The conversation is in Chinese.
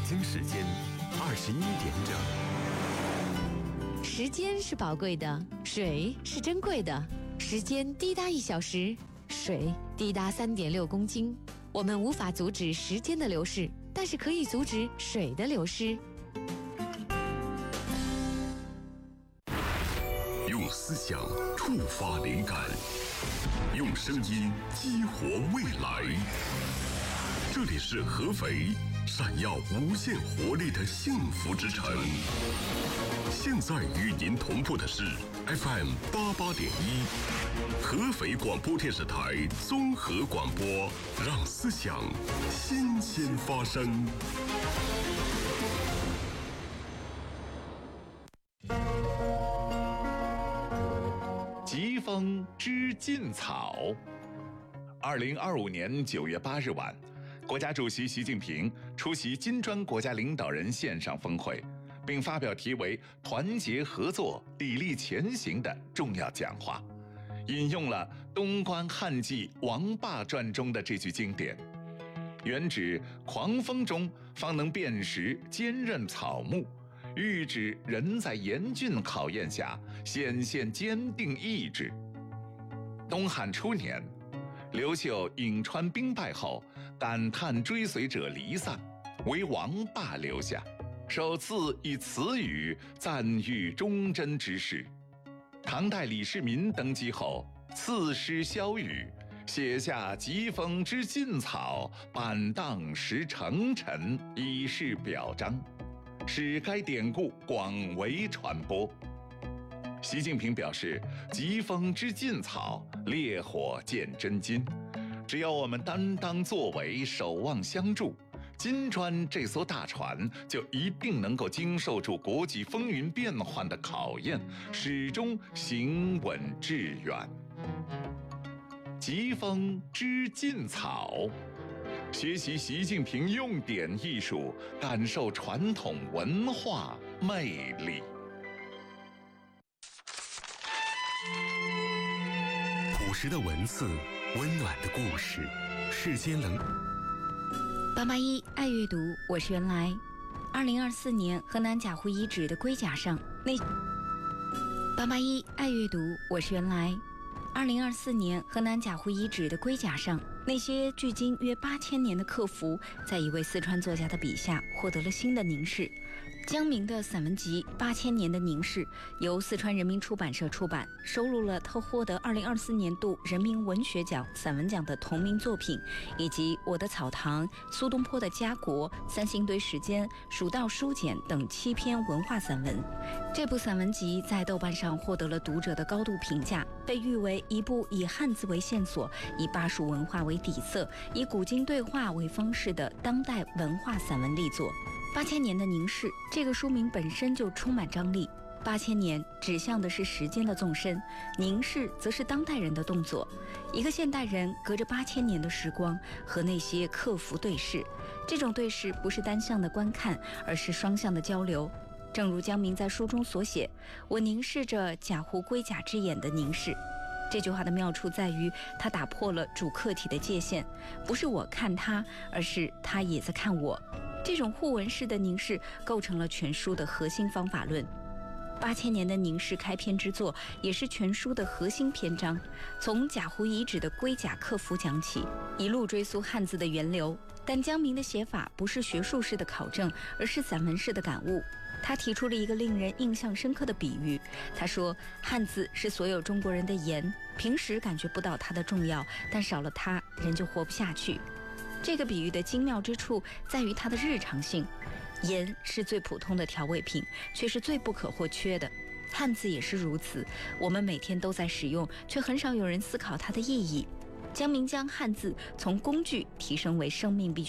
京时间21点整。 时间是宝贵的，水是珍贵的。时间滴答1小时，水滴答3.6公斤。我们无法阻止时间的流逝，但是可以阻止水的流失。 用思想触发灵感，用声音激活未来。这里是合肥闪耀无限活力的幸福之城。现在与您同步的是 FM 88.1，合肥广播电视台综合广播，让思想新鲜发生。 疾风知劲草。2025年9月8日晚，国家主席习近平出席金砖国家领导人线上峰会，并发表题为“团结合作，砥砺前行”的重要讲话，引用了东关汉纪王霸传中的这句经典，原指狂风中方能辨识坚韧草木，喻指人在严峻考验下显现坚定意志。东汉初年，刘秀颍川兵败后，感叹追随者离散，为王霸留下，首次以此语赞誉忠贞之士。唐代李世民登基后，赐诗萧瑀，写下疾风知劲草，板荡识成臣，以示表彰，使该典故广为传播。习近平表示，疾风知劲草，烈火见真金。只要我们担当作为，守望相助，金砖这艘大船就一定能够经受住国际风云变幻的考验，始终行稳致远。疾风知劲草，学习习近平用典艺术，感受传统文化魅力。 朴实的文字，温暖的故事，世间冷。 881爱阅读，我是原来。2024年河南贾湖遗址的龟甲上881爱阅读，我是原来。2024年河南贾湖遗址的龟甲上，那些距今约8000年的刻符，在一位四川作家的笔下获得了新的凝视。江明的散文集《8000年的凝视》由四川人民出版社出版，收录了他获得2024年度人民文学奖散文奖的同名作品，以及《我的草堂》、苏东坡的家国、三星堆时间、蜀道书简等7篇文化散文。这部散文集在豆瓣上获得了读者的高度评价，被誉为一部以汉字为线索，以巴蜀文化为底色，以古今对话为方式的当代文化散文力作。8000年的凝视，这个书名本身就充满张力。8000年指向的是时间的纵深，凝视则是当代人的动作。一个现代人隔着8000年的时光和那些刻符对视，这种对视不是单向的观看，而是双向的交流。正如江明在书中所写，我凝视着贾湖龟甲之眼的凝视。这句话的妙处在于，它打破了主客体的界限，不是我看他，而是他也在看我。这种互文式的凝视构成了全书的核心方法论。8000年的凝视开篇之作，也是全书的核心篇章，从贾湖遗址的龟甲刻符讲起，一路追溯汉字的源流。但江明的写法不是学术式的考证，而是散文式的感悟。他提出了一个令人印象深刻的比喻，他说，汉字是所有中国人的盐，平时感觉不到它的重要，但少了它，人就活不下去。这个比喻的精妙之处在于它的日常性，盐是最普通的调味品，却是最不可或缺的。汉字也是如此，我们每天都在使用，却很少有人思考它的意义。江明将汉字从工具提升为生命必须